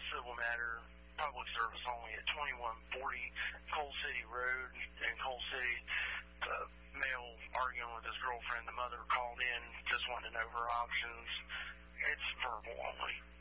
civil matter, public service only at 2140 Coal City Road in Coal City. The male arguing with his girlfriend. The mother called in, just wanted to know her options. It's verbal only.